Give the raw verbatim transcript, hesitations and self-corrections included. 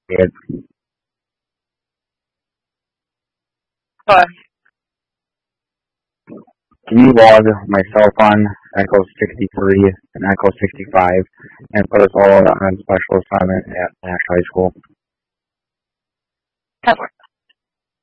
Good. Hi. Can you log my cell phone, Echo sixty-three and Echo sixty-five, and put us all on special assignment at Nash High School? That works.